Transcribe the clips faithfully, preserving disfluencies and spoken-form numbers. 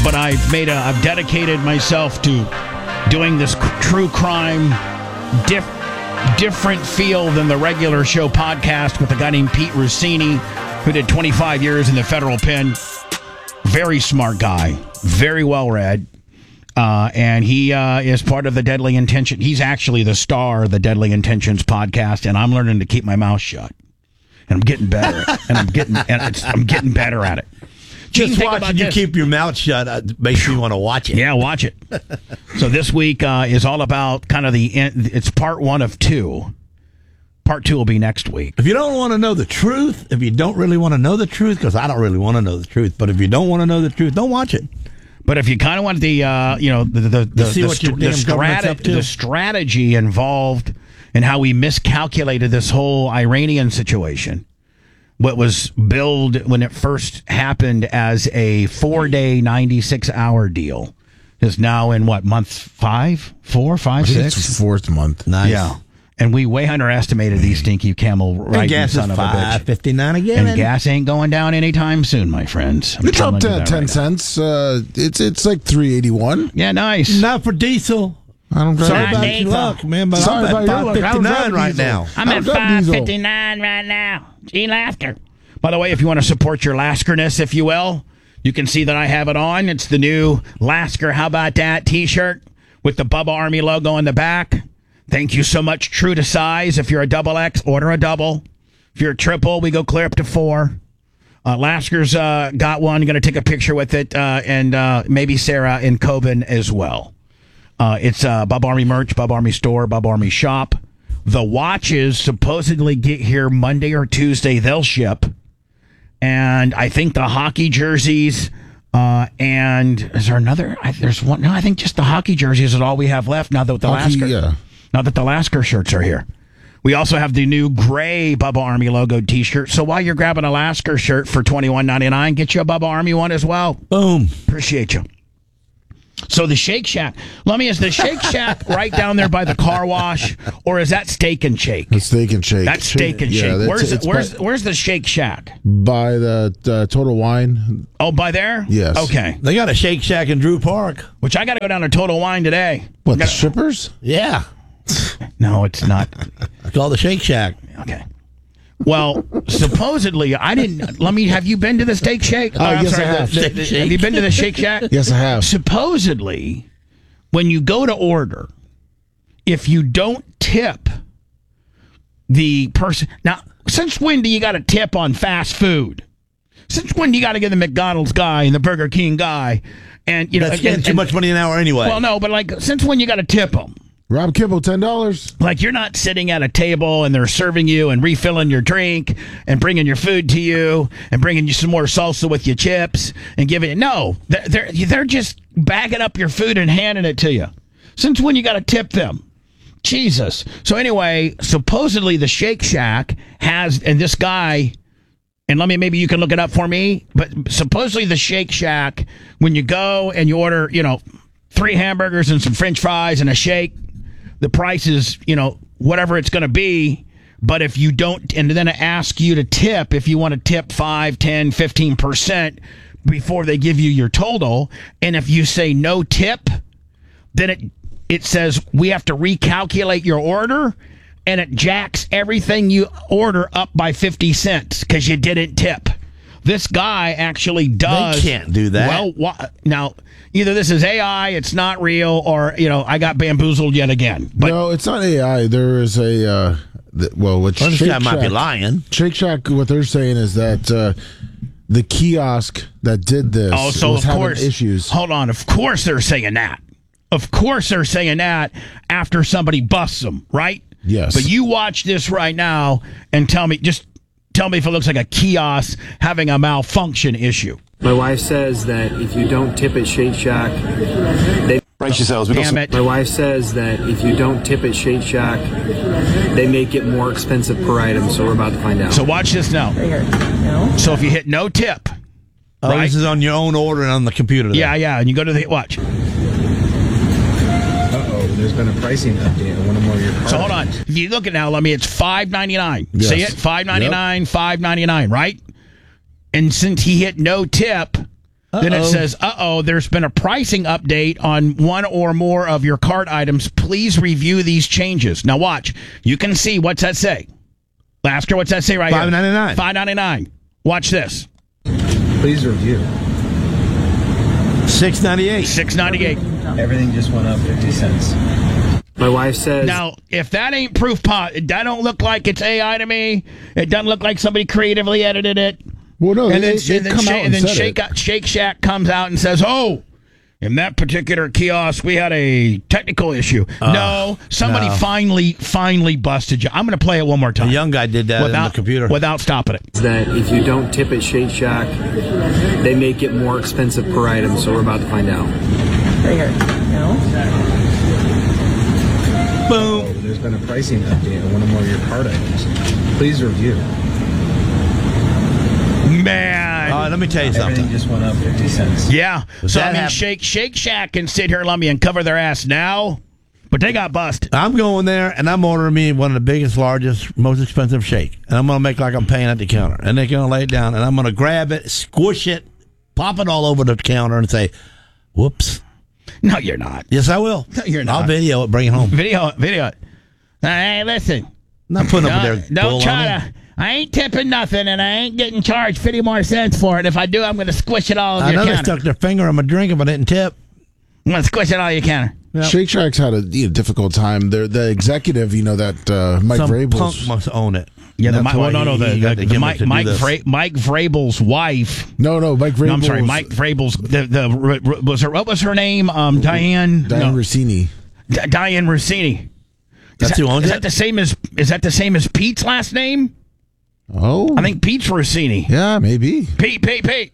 but I've made a, I've dedicated myself to doing this true crime, diff, different feel than the regular show podcast with a guy named Pete Rossini, who did twenty-five years in the federal pen. Very smart guy, very well read. Uh, and he uh, is part of the Deadly Intention. He's actually the star of the Deadly Intentions podcast, and I'm learning to keep my mouth shut. And I'm getting better. and I'm getting and it's, I'm getting better at it. Just watching you this. Keep your mouth shut uh, makes me want to watch it. Yeah, watch it. So this week uh, is all about kind of the. It's part one of two. Part two will be next week. If you don't want to know the truth, if you don't really want to know the truth, because I don't really want to know the truth, but if you don't want to know the truth, don't watch it. But if you kind of want the, uh, you know, the the the, the, the, st- the, strate- the strategy involved in how we miscalculated this whole Iranian situation, what was billed when it first happened as a four-day, ninety-six hour deal, is now in what, month five, four, five, six? It's fourth month. Nice. Yeah. And we way underestimated these stinky camel riding gas son is of a bitch. five fifty-nine again. And gas ain't going down anytime soon, my friends. I'm it's up to ten right cents. Uh, it's it's like three eighty-one. Yeah, nice. Not for diesel. I don't Sorry drive. about your luck, man, but Sorry I'm at about your luck. five fifty-nine right now. I'm at five fifty-nine right now. Gene Lasker. By the way, if you want to support your Laskerness, if you will, you can see that I have it on. It's the new Lasker How About That t-shirt with the Bubba Army logo on the back. Thank you so much, true to size. If you're a double X, order a double. If you're a triple, we go clear up to four. Uh, Lasker's uh, got one. You're going to take a picture with it, uh, and uh, maybe Sarah and Coben as well. Uh, it's uh, Bub Army merch, Bub Army store, Bub Army shop. The watches supposedly get here Monday or Tuesday. They'll ship. And I think the hockey jerseys, uh, and is there another? I, there's one. No, I think just the hockey jerseys is all we have left now that the Hockey, Lasker. yeah. Now that the Lasker shirts are here. We also have the new gray Bubba Army logo t-shirt. So while you're grabbing a Lasker shirt for twenty-one ninety-nine, get you a Bubba Army one as well. Boom. Appreciate you. So the Shake Shack. Let me, is the Shake Shack right down there by the car wash, or is that Steak and Shake? It's Steak and Shake. That's Steak and yeah, Shake. That's, Where's it's where's by, where's the Shake Shack? by the uh, Total Wine. Oh, by there? Yes. Okay. They got a Shake Shack in Drew Park. Which I got to go down to Total Wine today. What, gotta, the strippers? Yeah. No, it's not. It's called the Shake Shack. Okay. Well, supposedly, I didn't. Let me. Have you been to the Steak Shake? Oh, I'm yes, sorry, I have. the- the- the- have you been to the Shake Shack? Yes, I have. Supposedly, when you go to order, if you don't tip the person. Now, since when do you got to tip on fast food? Since when do you got to give the McDonald's guy and the Burger King guy? And you know, That's and, getting and, too much money an hour anyway. Well, no, but like, since when you got to tip them? Rob Kibble, ten dollars. Like, you're not sitting at a table and they're serving you and refilling your drink and bringing your food to you and bringing you some more salsa with your chips and giving it. No, they're, they're, they're just bagging up your food and handing it to you. Since when you got to tip them? Jesus. So anyway, supposedly the Shake Shack has, and this guy, and let me, maybe you can look it up for me, but supposedly the Shake Shack, when you go and you order, you know, three hamburgers and some French fries and a shake, the price is, you know, whatever it's going to be. But if you don't, and then ask you to tip, if you want to tip five, ten, fifteen percent before they give you your total. And if you say no tip, then it, it says we have to recalculate your order, and it jacks everything you order up by fifty cents because you didn't tip. This guy actually does. They can't do that. Well, wh- now, either this is A I, it's not real, or, you know, I got bamboozled yet again. But No, it's not A I. There is a, uh, th- well, what Well, this Shake guy might be Shack- lying. Shake Shack, what they're saying is that uh, the kiosk that did this Oh, so was of having course, issues. hold on. Of course they're saying that. Of course they're saying that after somebody busts them, right? Yes. But you watch this right now and tell me, just tell me if it looks like a kiosk having a malfunction issue. My wife says that if you don't tip at Shake Shack, they Brace yourselves. We got Damn some- it. My wife says that if you don't tip at Shake Shack, they make it more expensive per item, so we're about to find out. So watch this now. So if you hit no tip, Oh, right? this is on your own order and on the computer. there. Yeah, yeah, and you go to the, watch. Uh-oh, there's been a pricing update on one or more of your cards. So hold on. If you look at now, let me, it's five ninety-nine. Yes. See it? five ninety-nine, five ninety-nine, right? And since he hit no tip, Then it says, uh-oh, there's been a pricing update on one or more of your cart items. Please review these changes. Now watch. You can see, what's that say? Ask her, what's that say right five ninety-nine. here? five ninety-nine. Watch this. Please review. six ninety-eight. six ninety-eight. Everything just went up fifty cents. My wife says, Now, if that ain't proof pot, that don't look like it's A I to me. It doesn't look like somebody creatively edited it. Well, no, And they, then, they and then, come Sha- out and and then said Shake, it. Shake Shack comes out and says, oh, in that particular kiosk, we had a technical issue. no, somebody no. finally, finally busted you. I'm going to play it one more time. The young guy did that without, in the computer. Without stopping it. that if you don't tip at Shake Shack, they make it more expensive per item, so we're about to find out. Right here. No? Boom. There's been a pricing update on one or more of your cart items. Please review. Man. Uh, let me tell you Everything something. just went up fifty cents. yeah. So, that I mean, happen- Shake, Shake Shack can sit here, let me, and cover their ass now, but they got busted. I'm going there and I'm ordering me one of the biggest, largest, most expensive shake. And I'm going to make like I'm paying at the counter. And they're going to lay it down and I'm going to grab it, squish it, pop it all over the counter and say, whoops. No, you're not. Yes, I will. No, you're not. I'll video it, bring it home. Video it, video it. Hey, listen. Not putting up Don't, with their don't bull try on to. it. I ain't tipping nothing, and I ain't getting charged fifty more cents for it. If I do, I'm going to squish it all over I your know they counter. stuck their finger in my drink if I didn't tip. I'm going to squish it all your counter. Yep. Shake Shack's had a you know, difficult time. They're, the executive, you know, that uh, Mike Some Vrabel's. punk must own it. Yeah, the, That's Mike, why well, no, no, he- the, he got the, the the gimmick Mike to do Mike, this. Vra- Mike Vrabel's wife. No, no, Mike Vrabel. No, I'm sorry, Mike Vrabel's. The the was her what was her name? Um, Diane. Diane no, Rossini. D- Diane Rossini. Is That's that, who owns is it? that the same as is that the same as Pete's last name? Oh, I think Pete's Rossini. yeah, maybe. Pete, Pete, Pete.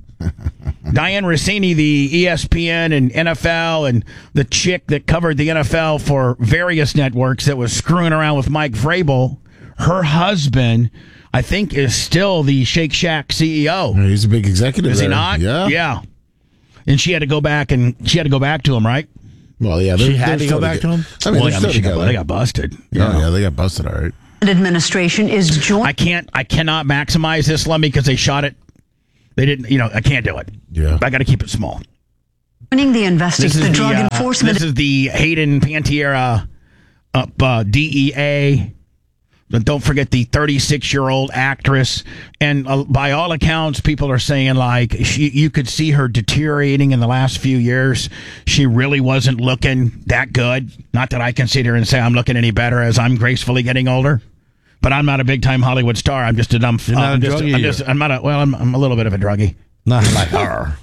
Diane Rossini, the E S P N and N F L, and the chick that covered the N F L for various networks that was screwing around with Mike Vrabel. Her husband, I think, is still the Shake Shack C E O. Yeah, he's a big executive. Is he there. not? Yeah. Yeah. And she had to go back and she had to go back to him, right? Well, yeah. She they're- had they're to go still back to toge- him? I mean, Well, they're I still mean, she got, together. they got busted. Yeah, yeah, they got busted. All right. Administration is joining I can't. I cannot maximize this, Lummy, because they shot it. They didn't. You know, I can't do it. Yeah. I got to keep it small. the This investigation. is The the, Drug uh, Enforcement this is the Hayden Pantiera up uh, D E A. But don't forget the thirty-six-year-old actress. And uh, by all accounts, people are saying, like, she, you could see her deteriorating in the last few years. She really wasn't looking that good. Not that I can sit here and say I'm looking any better as I'm gracefully getting older. But I'm not a big-time Hollywood star. I'm just a dumb... You're not I'm a just, druggie I'm, just, I'm not a... Well, I'm, I'm a little bit of a druggie. Not like her.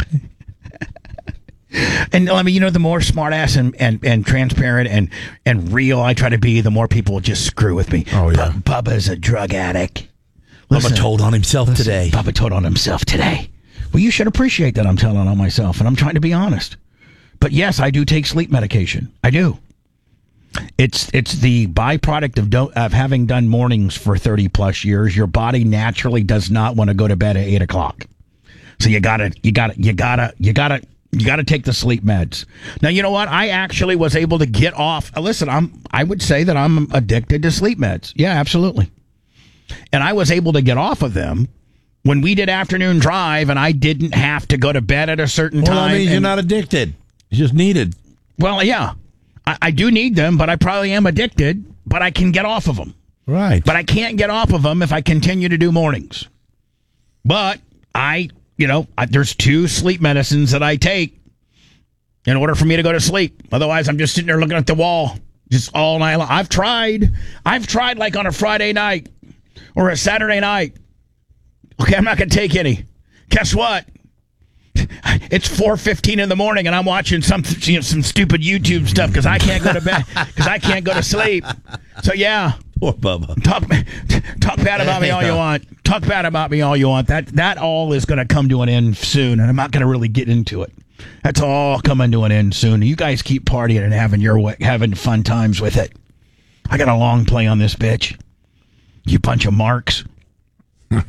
And I mean, you know, the more smartass and, and, and transparent and, and real I try to be, the more people will just screw with me. Oh, yeah. Bu- Bubba's a drug addict. Bubba told on himself today. Bubba told on himself today. Well, you should appreciate that I'm telling on myself, and I'm trying to be honest. But yes, I do take sleep medication. I do. It's it's the byproduct of do, of having done mornings for thirty plus years. Your body naturally does not want to go to bed at eight o'clock. So you gotta you gotta you gotta you gotta you gotta take the sleep meds. Now you know what? I actually was able to get off. uh, Listen, I'm I would say that I'm addicted to sleep meds. Yeah, absolutely. And I was able to get off of them when we did afternoon drive, and I didn't have to go to bed at a certain Well, time. that means you're and- not addicted. It's just needed. Well, yeah, I, I do need them, but I probably am addicted. But I can get off of them. Right. But I can't get off of them if I continue to do mornings. But I, you know, I, there's two sleep medicines that I take in order for me to go to sleep. Otherwise, I'm just sitting there looking at the wall just all night long. I've tried. I've tried like on a Friday night or a Saturday night. Okay, I'm not going to take any. Guess what? It's four fifteen in the morning, and I'm watching some you know, some stupid YouTube stuff because I can't go to bed because I can't go to sleep. So yeah, Poor Bubba. talk talk bad about me all you want. Talk bad about me all you want. That that all is going to come to an end soon, and I'm not going to really get into it. That's all coming to an end soon. You guys keep partying and having your way, having fun times with it. I got a long play on this bitch. You bunch of marks.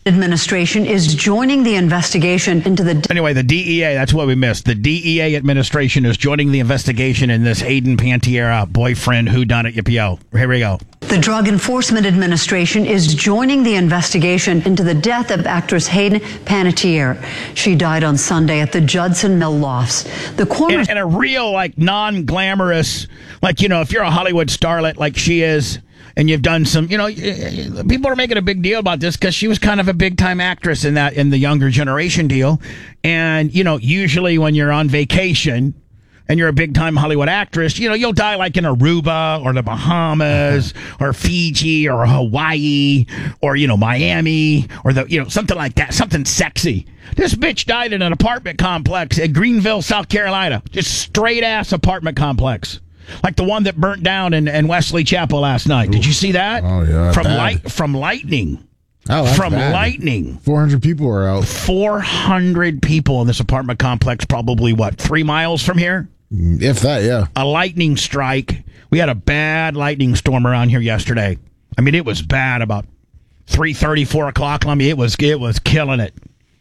administration is joining the investigation into the Anyway, the D E A, that's what we missed. The D E A administration is joining the investigation in this Hayden Panettiere boyfriend whodunit yippee-yo. Here we go. The Drug Enforcement Administration is joining the investigation into the death of actress Hayden Panettiere. She died on Sunday at the Judson Mill Lofts. The coroner And, and a real, like, non-glamorous, like, you know, if you're a Hollywood starlet like she is, and you've done some, you know, people are making a big deal about this because she was kind of a big time actress in that, in the younger generation deal. And, you know, usually when you're on vacation and you're a big time Hollywood actress, you know, you'll die like in Aruba or the Bahamas or Fiji or Hawaii or, you know, Miami or the, you know, something like that, something sexy. This bitch died in an apartment complex at Greenville, South Carolina. Just straight ass apartment complex. Like the one that burnt down in, in Wesley Chapel last night. Did you see that? Oh, yeah, From bad. light from lightning. Oh, that's from bad. lightning. four hundred people are out. four hundred people in this apartment complex, probably, what, three miles from here? If that, yeah. A lightning strike. We had a bad lightning storm around here yesterday. I mean, it was bad about three thirty, four o'clock. I mean, it was, it was killing it.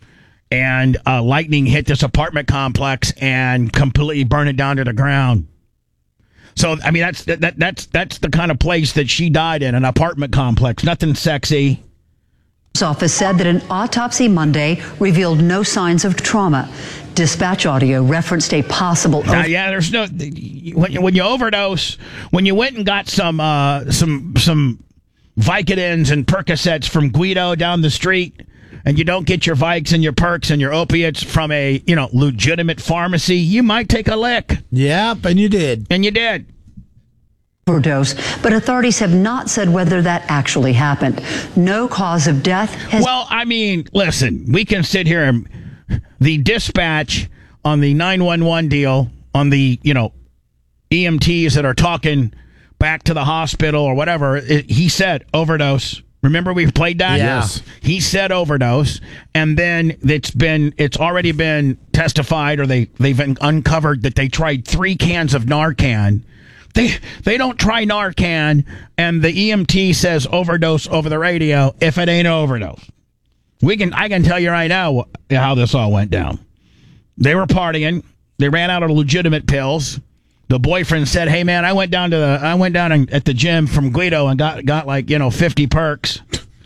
And uh, lightning hit this apartment complex and completely burned it down to the ground. So, I mean, that's that, that's that's the kind of place that she died in, an apartment complex. Nothing sexy. office said that an autopsy Monday revealed no signs of trauma. Dispatch audio referenced a possible. Uh, yeah, there's no when, when you overdose, when you went and got some uh, some some Vicodins and Percocets from Guido down the street, and you don't get your Vikes and your Perks and your opiates from a you know legitimate pharmacy, you might take a lick. Yep, and you did. And you did. Overdose, but authorities have not said whether that actually happened. No cause of death has. Well, I mean, listen, we can sit here and the dispatch on the nine one one deal, on the, you know, E M Ts that are talking back to the hospital or whatever, it, he said overdose. Remember we played that? Yes. He said overdose, and then it's been it's already been testified, or they they've uncovered that they tried three cans of Narcan. They they don't try Narcan, and the E M T says overdose over the radio if it ain't overdose. We can I can tell you right now how this all went down. They were partying. They ran out of legitimate pills. The boyfriend said, "Hey man, I went down to the I went down at the gym from Guido and got got like, you know, fifty perks.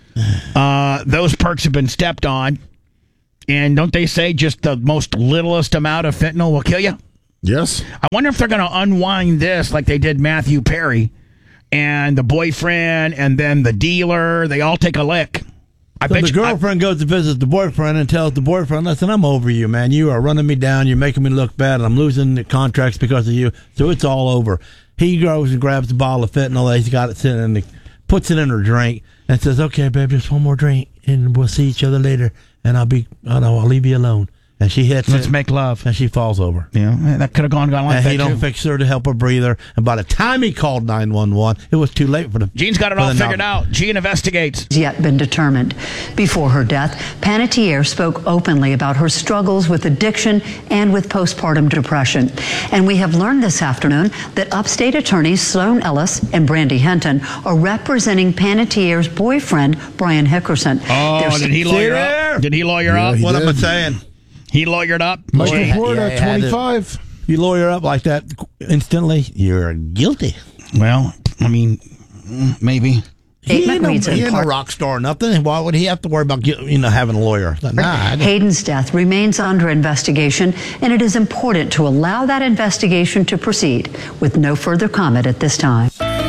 Uh, those perks have been stepped on. And don't they say just the most littlest amount of fentanyl will kill you?" Yes. I wonder if they're going to unwind this like they did Matthew Perry, and the boyfriend and then the dealer. They all take a lick. I So bet the you, girlfriend goes to visit the boyfriend and tells the boyfriend, "Listen, I'm over you, man. You are running me down. You're making me look bad, and I'm losing the contracts because of you. So it's all over." He goes and grabs a bottle of fentanyl. He's got it sitting in the, puts it in her drink, and says, "Okay, babe, just one more drink, and we'll see each other later. And I'll be, oh no, I'll leave you alone." And she hits let's it, make love. and she falls over. Yeah, that could have gone gone like And that he don't too. fix her to help her breathe her. And by the time he called nine one one, it was too late for the. Gene's got it for all the figured knock- out. Gene investigates. Yet been determined. Before her death, Panettiere spoke openly about her struggles with addiction and with postpartum depression. And we have learned this afternoon that upstate attorneys Sloan Ellis and Brandy Henton are representing Panettiere's boyfriend, Brian Hickerson. Oh, There's- did he See lawyer there? up? Did he lawyer Yeah, up? he What am I did. saying? He lawyered up. Michael Yeah, Ford yeah, at yeah, I did. twenty-five. You lawyer up like that instantly, you're guilty. Well, I mean, mm, maybe. He Statement ain't, no, reads in he ain't no part- rock star or nothing. Why would he have to worry about get- you know having a lawyer? Nah, I don't- Hayden's death remains under investigation, and it is important to allow that investigation to proceed with no further comment at this time.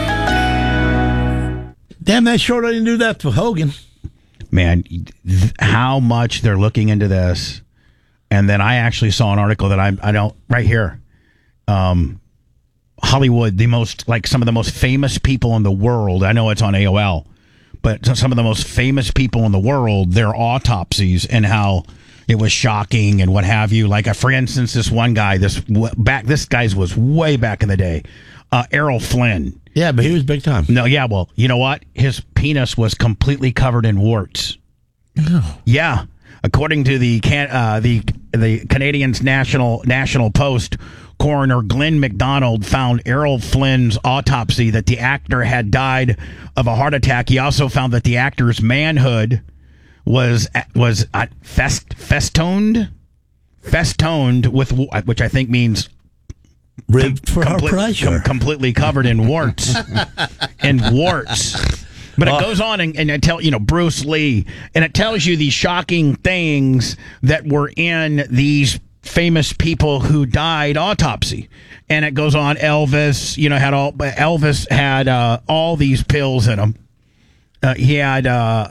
damn, that sure didn't do that for Hogan. Man, th- how much they're looking into this. And then I actually saw an article that I I don't right here. Um, Hollywood, the most like some of the most famous people in the world. I know it's on A O L, but some of the most famous people in the world, their autopsies and how it was shocking and what have you. Like, uh, for instance, this one guy, this w- back, this guy's was way back in the day, uh, Errol Flynn. Yeah, but he was big time. No, yeah, well, you know what? His penis was completely covered in warts. Yeah, according to the can uh, the the Canadian's National National Post, coroner Glenn McDonald found Errol Flynn's autopsy that the actor had died of a heart attack. He also found that the actor's manhood was was uh, fest festooned, festooned with, which I think means ribbed for our complete- pressure. com- completely covered in warts, and warts. But it goes on and, and it tell you know Bruce Lee, and it tells you these shocking things that were in these famous people who died autopsy. And it goes on. Elvis, you know, had all Elvis had uh, all these pills in him. Uh, he had uh,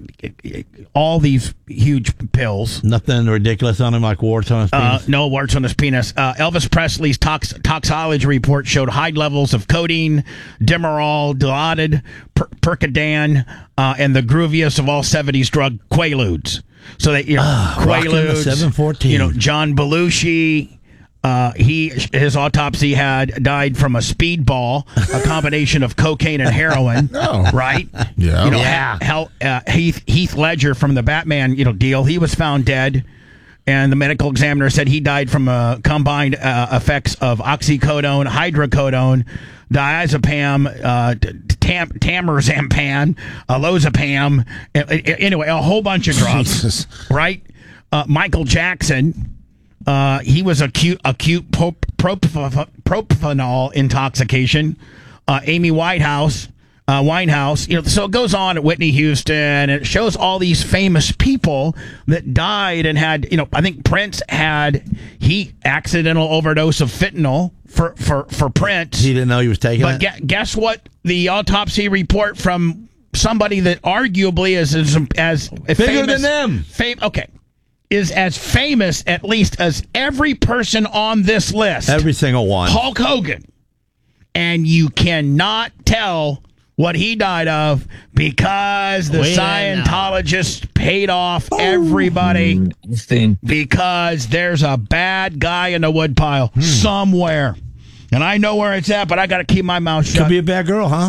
all these huge pills. Nothing ridiculous on him like warts on his Uh, penis. no warts on his penis. Uh, Elvis Presley's tox- toxology report showed high levels of codeine, Demerol, Dilaudid, per- Percodan, uh, and the grooviest of all seventies drug, Quaaludes. So they, you know, Ah, rocking the Quaaludes, seven fourteen. you know, John Belushi. Uh, he his autopsy had died from a speedball, a combination of cocaine and heroin. Oh. Right? Yeah. You know, Yeah. Hel- uh, Heath Heath Ledger from the Batman, you know, deal. He was found dead, and the medical examiner said he died from uh, combined uh, effects of oxycodone, hydrocodone, diazepam, uh, tam- tamarzepam, uh, lozapam. Uh, uh, Anyway, a whole bunch of drugs. Jesus. Right? Uh, Michael Jackson. Uh, he was acute acute prop- propf- propofol intoxication. Uh, Amy Whitehouse, uh, Winehouse. You know, so it goes on at Whitney Houston, and it shows all these famous people that died and had. You know, I think Prince had he accidental overdose of fentanyl for for for Prince. He didn't know he was taking But it. gu- guess what? The autopsy report from somebody that arguably is as as Bigger famous, than them. Fam- okay. Is as famous, at least, as every person on this list. Every single one. Hulk Hogan. And you cannot tell what he died of because the Wait, Scientologists paid off everybody I think because there's a bad guy in the woodpile somewhere. And I know where it's at, but I got to keep my mouth shut. Could be a bad girl, huh?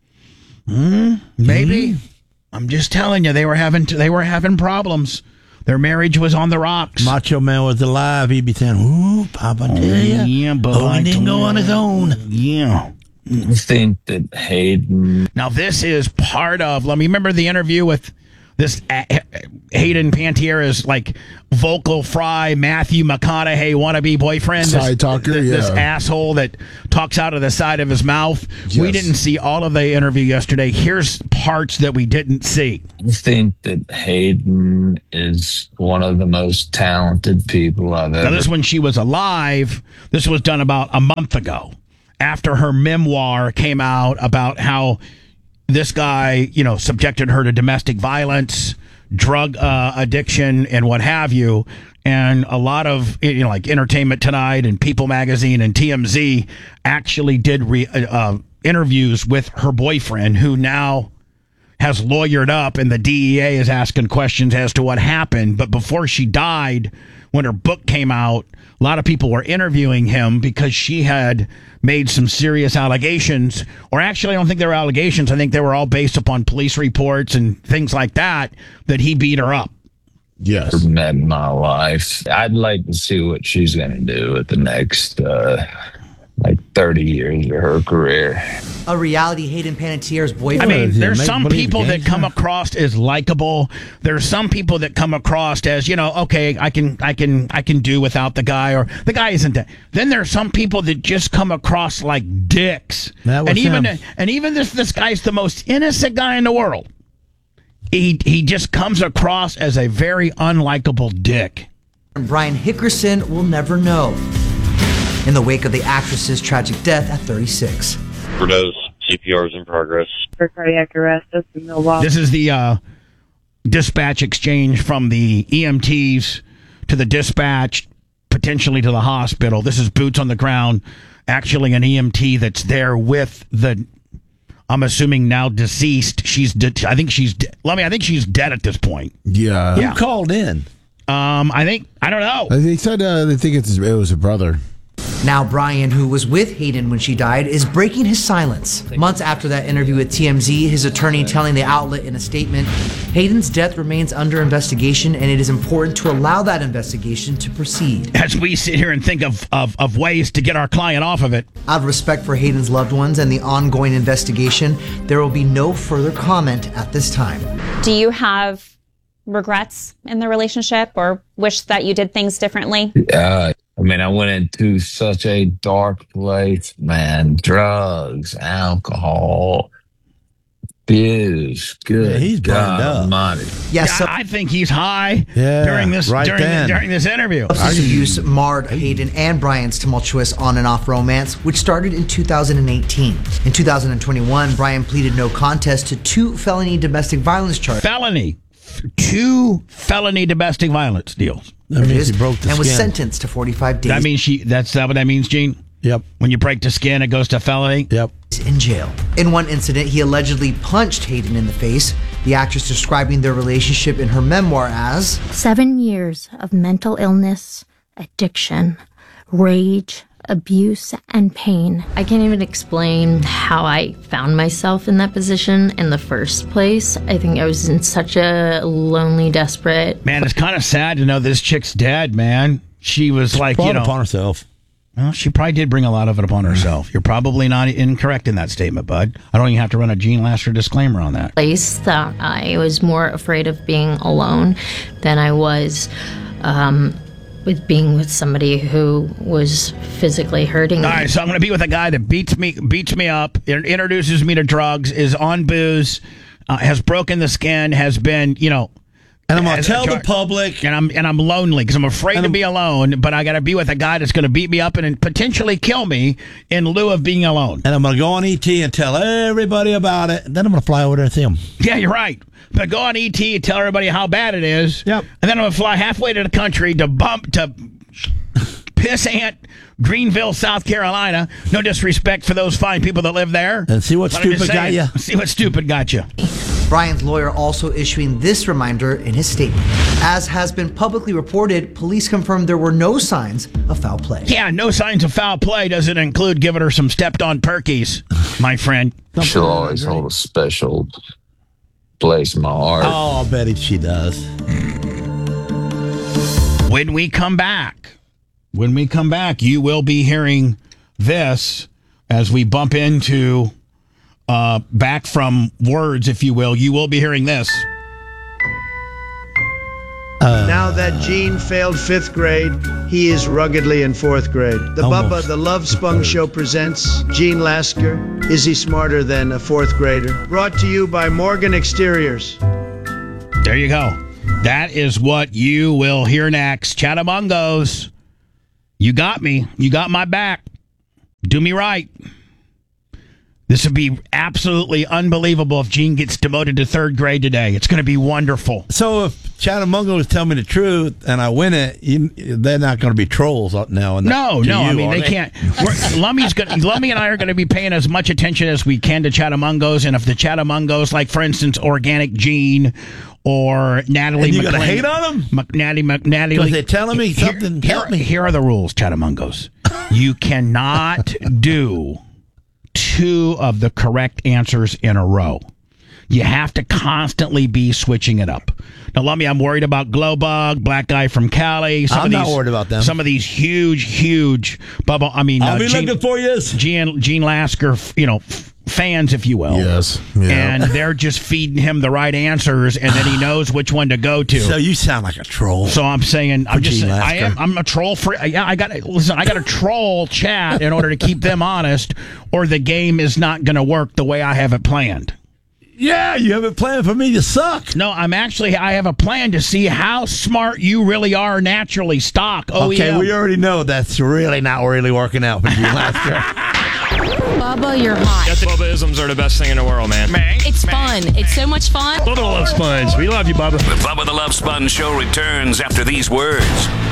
Maybe. I'm just telling you, they were having they were having problems. Their marriage was on the rocks. Macho Man was alive. He'd be saying, "Ooh, Papa, tell ya, Yeah, but Hogan I didn't go on his own." Yeah. I think that Hayden Now, this is part of, let me remember the interview with this uh, Hayden Panettiera's like vocal fry Matthew McConaughey wannabe boyfriend. Side this, talker, th- This yeah. asshole that talks out of the side of his mouth. We Yes. didn't see all of the interview yesterday. Here's parts that we didn't see. I think that Hayden is one of the most talented people I've Now, ever. this when she was alive. This was done about a month ago after her memoir came out about how this guy, you know, subjected her to domestic violence, drug uh, addiction, and what have you. And a lot of, you know, like Entertainment Tonight and People Magazine and T M Z actually did re- uh, interviews with her boyfriend, who now has lawyered up, and the D E A is asking questions as to what happened. But before she died, when her book came out, a lot of people were interviewing him because she had made some serious allegations. Or actually, I don't think they were allegations. I think they were all based upon police reports and things like that, that he beat her up. Yes. met in my life. I'd like to see what she's going to do with the next, uh, like thirty years of her career. A reality Hayden Panettiere's I boyfriend. mean, is he, a there's make some believe people that gangster? come across as likable. There's some people that come across as, you know, okay, I can, I can, I can do without the guy, or the guy isn't that. Then there's some people that just come across like dicks. That was and even, him. and even this, this guy's the most innocent guy in the world. He, he just comes across as a very unlikable dick. Brian Hickerson will never know. In the wake of the actress's tragic death at thirty-six. Overdose. C P R is in progress. For cardiac arrest, that's in Milwaukee. This is the uh, dispatch exchange from the E M Ts to the dispatch, potentially to the hospital. This is boots on the ground, actually an E M T that's there with the, I'm assuming now deceased. She's, de- I think she's, de- let me, I think she's dead at this point. Yeah. Who called in? Um, I think, I don't know. They said uh, they think it's it was a brother. Now Brian, who was with Hayden when she died, is breaking his silence. Months after that interview with T M Z, his attorney telling the outlet in a statement, Hayden's death remains under investigation and it is important to allow that investigation to proceed. As we sit here and think of, of, of ways to get our client off of it. Out of respect for Hayden's loved ones and the ongoing investigation, there will be no further comment at this time. Do you have regrets in the relationship or wish that you did things differently? Uh, I mean, I went into such a dark place, man. Drugs, alcohol, booze. Good. Yeah, he's burned God up. Almighty. Yes, so I think he's high Yeah, during this right during, then. during this interview. substance abuse marred Hayden and Brian's tumultuous on and off romance, which started in two thousand eighteen. In two thousand twenty-one, Brian pleaded no contest to two felony domestic violence charges. Felony, two felony domestic violence deals. That means he broke the and was skin. sentenced to forty-five days That means she. That's that what that means, Gene? Yep. When you break the skin, it goes to felony. Yep. in jail. In one incident, he allegedly punched Hayden in the face, the actress describing their relationship in her memoir as seven years of mental illness, addiction, rage, abuse, and pain. I can't even explain how I found myself in that position in the first place. I think I was in such a lonely, desperate... Man, it's kind of sad to know this chick's dead, man. She was like, Brought you know... upon herself. Well, she probably did bring a lot of it upon herself. You're probably not incorrect in that statement, bud. I don't even have to run a Gene Lasker disclaimer on that. Place that I was more afraid of being alone than I was um, with being with somebody who was physically hurting me. All right, so I'm going to be with a guy that beats me beats me up, introduces me to drugs, is on booze, uh, has broken the skin, has been, you know... And I'm gonna tell the public, and I'm and I'm lonely because I'm afraid to be alone. But I got to be with a guy that's going to beat me up and, and potentially kill me in lieu of being alone. And I'm gonna go on E T and tell everybody about it. And then I'm gonna fly over there and see him. Yeah, you're right. But go on E T and tell everybody how bad it is. Yep. And then I'm gonna fly halfway to the country to bump to pissant Greenville, South Carolina. No disrespect for those fine people that live there. And see what But I'm just stupid got saying, you. See what stupid got you. Brian's lawyer also issuing this reminder in his statement. As has been publicly reported, police confirmed there were no signs of foul play. Yeah, no signs of foul play doesn't include giving her some stepped-on perkies, my friend. She'll always hold a special place in my heart. Oh, I bet she does. When we come back, when we come back, you will be hearing this as we bump into... Uh, back from words, if you will, you will be hearing this. Uh, now that Gene failed fifth grade, he is ruggedly in fourth grade. The Almost. Bubba the Love Spunk Show presents Gene Lasker. Is he smarter than a fourth grader? Brought to you by Morgan Exteriors. There you go. That is what you will hear next. Chattamungos, you got me. You got my back. Do me right. This would be absolutely unbelievable if Gene gets demoted to third grade today. It's going to be wonderful. So if Chattamungos tell me the truth and I win it, you, they're not going to be trolls now. And No, no. you, I mean, are they, can't. We're, Lummy's gonna, Lummy and I are going to be paying as much attention as we can to Chattamungos. And if the Chattamungos, like, for instance, Organic Gene or Natalie And you McLean. gonna hate on them? Mc, Natalie, Mc, Natalie. Because they're telling me here, something. Here, Help me. here are the rules, Chattamungos. You cannot do two of the correct answers in a row. You have to constantly be switching it up. Now, Lummy, I'm worried about Glowbug, Black Guy from Cali. Some I'm of not these, worried about them. Some of these huge, huge Bubba. I mean, I'll uh, be Gene, looking for you. Gene, Gene Lasker, you know, f- fans, if you will. Yes. Yeah. And they're just feeding him the right answers, and then he knows which one to go to. So you sound like a troll. So I'm saying, I'm just, Gene saying, I am, Lasker. I'm a troll for, yeah, I got to, listen, I got to troll chat in order to keep them honest, or the game is not going to work the way I have it planned. Yeah, you have a plan for me to suck. No, I'm actually, I have a plan to see how smart you really are naturally. Stock, O E M. Okay, we already know that's really not really working out for Gene Lasker. Bubba, you're hot. Bubba-isms are the best thing in the world, man. It's fun. It's so much fun. Little Love Sponge. We love you, Bubba. The Bubba the Love Sponge Show returns after these words.